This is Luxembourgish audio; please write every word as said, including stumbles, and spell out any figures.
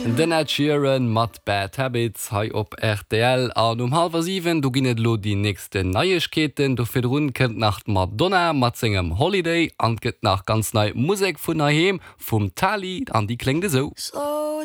Den Ed Sheeran mat Bad Habits hai op R T L an um halber sieben du ginnet lo die nächste Neuigkeiten du fir run kennt nach Madonna mat singem Holiday an gëtt nach ganz nei Musik vun daheim vum Tali an die klingde so. So